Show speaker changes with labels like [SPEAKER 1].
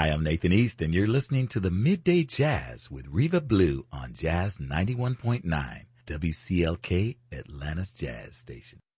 [SPEAKER 1] Hi, I'm Nathan East, and you're listening to the Midday Jazz with Reva Blue on Jazz 91.9, WCLK, Atlanta's Jazz Station.